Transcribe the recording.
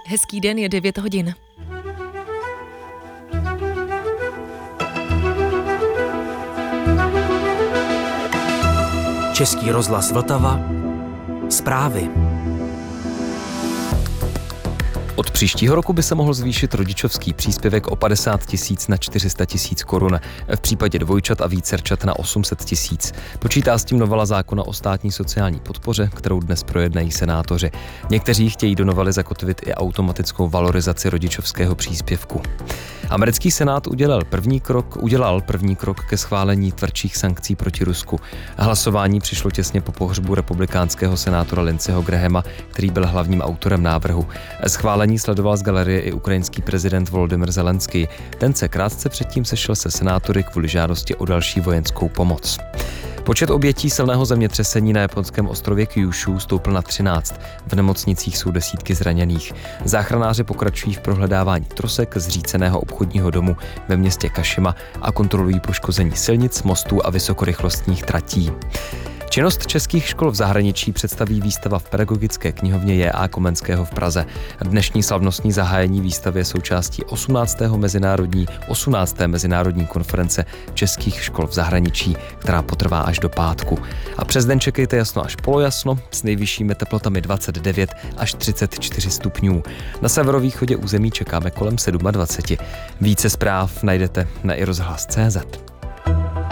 Hezký den, je 9 hodin. Český rozhlas Vltava. Zprávy. Od příštího roku by se mohl zvýšit rodičovský příspěvek o 50 000 na 400 000 korun, v případě dvojčat a vícerčat na 800 000. Počítá s tím novela zákona o státní sociální podpoře, kterou dnes projednají senátoři. Někteří chtějí do novely zakotvit i automatickou valorizaci rodičovského příspěvku. Americký senát udělal první krok ke schválení tvrdších sankcí proti Rusku. Hlasování přišlo těsně po pohřbu republikánského senátora Lindseyho Grahama, který byl hlavním autorem návrhu. Schválení sledoval z galerie i ukrajinský prezident Volodymyr Zelenský. Ten se krátce předtím sešel se senátory kvůli žádosti o další vojenskou pomoc. Počet obětí silného zemětřesení na japonském ostrově Kyushu stoupl na 13. V nemocnicích jsou desítky zraněných. Záchranáři pokračují v prohledávání trosek zříceného obchodního domu ve městě Kašima a kontrolují poškození silnic, mostů a vysokorychlostních tratí. Činnost českých škol v zahraničí představí výstava v pedagogické knihovně J.A. Komenského v Praze. Dnešní slavnostní zahájení výstavy je součástí 18. mezinárodní konference českých škol v zahraničí, která potrvá až do pátku. A přes den čekejte jasno až polojasno s nejvyššími teplotami 29 až 34 stupňů. Na severovýchodě území čekáme kolem 27. Více zpráv najdete na iRozhlas.cz.